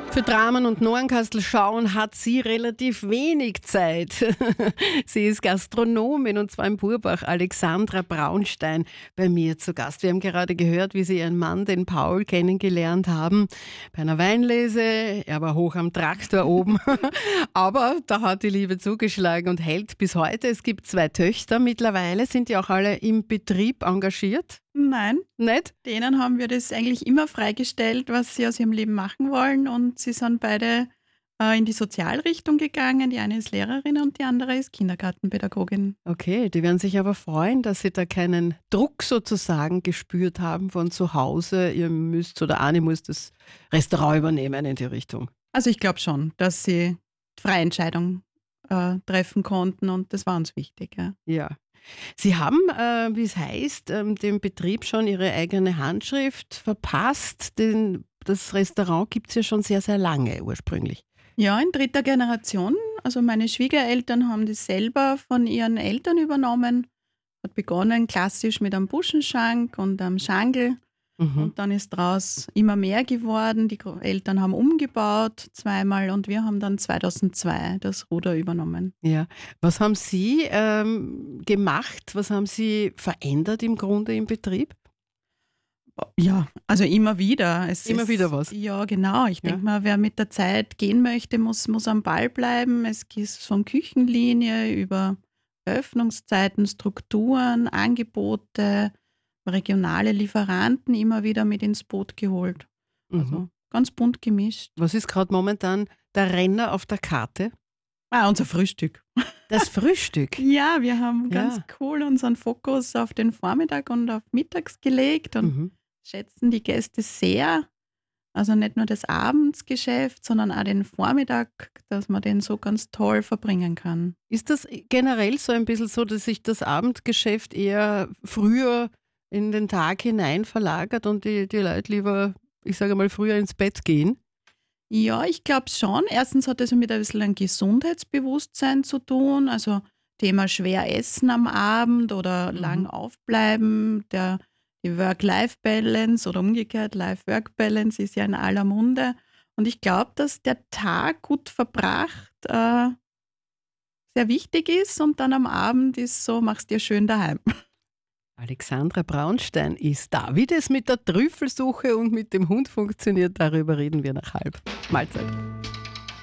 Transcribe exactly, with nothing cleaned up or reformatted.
Für Dramen und Nornkastel schauen hat sie relativ wenig Zeit. Sie ist Gastronomin und zwar in Burbach. Alexandra Braunstein bei mir zu Gast. Wir haben gerade gehört, wie sie ihren Mann, den Paul, kennengelernt haben. Bei einer Weinlese, er war hoch am Traktor oben. Aber da hat die Liebe zugeschlagen und hält bis heute. Es gibt zwei Töchter mittlerweile. Sind die auch alle im Betrieb engagiert? Nein, Nicht? denen haben wir das eigentlich immer freigestellt, was sie aus ihrem Leben machen wollen. Und sie sind beide äh, in die Sozialrichtung gegangen. Die eine ist Lehrerin und die andere ist Kindergartenpädagogin. Okay, die werden sich aber freuen, dass sie da keinen Druck sozusagen gespürt haben von zu Hause. Ihr müsst oder Anni muss das Restaurant übernehmen in die Richtung. Also ich glaube schon, dass sie freie Entscheidung äh, treffen konnten und das war uns wichtig. Ja. Ja. Sie haben, äh, wie es heißt, ähm, dem Betrieb schon Ihre eigene Handschrift verpasst. Den, das Restaurant gibt es ja schon sehr, sehr lange ursprünglich. Ja, in dritter Generation. Also meine Schwiegereltern haben das selber von ihren Eltern übernommen. Hat begonnen klassisch mit einem Buschenschank und einem Schangel. Mhm. Und dann ist daraus immer mehr geworden. Die Gro- Eltern haben umgebaut zweimal und wir haben dann zweitausendzwei das Ruder übernommen. Ja. Was haben Sie ähm, gemacht? Was haben Sie verändert im Grunde im Betrieb? Ja, also immer wieder. Es Immer ist, wieder was? Ja, genau. Ich Ja. denke mal, wer mit der Zeit gehen möchte, muss, muss am Ball bleiben. Es geht von Küchenlinie über Öffnungszeiten, Strukturen, Angebote, regionale Lieferanten immer wieder mit ins Boot geholt. Also Mhm. ganz bunt gemischt. Was ist gerade momentan der Renner auf der Karte? Ah, unser Frühstück. Das Frühstück. Ja, wir haben ganz Ja. cool unseren Fokus auf den Vormittag und auf mittags gelegt und Mhm. schätzen die Gäste sehr. Also nicht nur das Abendsgeschäft, sondern auch den Vormittag, dass man den so ganz toll verbringen kann. Ist das generell so ein bisschen so, dass sich das Abendgeschäft eher früher in den Tag hinein verlagert und die, die Leute lieber, ich sage mal, früher ins Bett gehen? Ja, ich glaube schon. Erstens hat es mit ein bisschen ein Gesundheitsbewusstsein zu tun. Also Thema schwer essen am Abend oder lang Mhm. aufbleiben. Der, die Work-Life-Balance oder umgekehrt Life-Work-Balance ist ja in aller Munde. Und ich glaube, dass der Tag gut verbracht äh, sehr wichtig ist und dann am Abend ist so, mach's dir schön daheim. Alexandra Braunstein ist da. Wie das mit der Trüffelsuche und mit dem Hund funktioniert, darüber reden wir nach halb. Mahlzeit.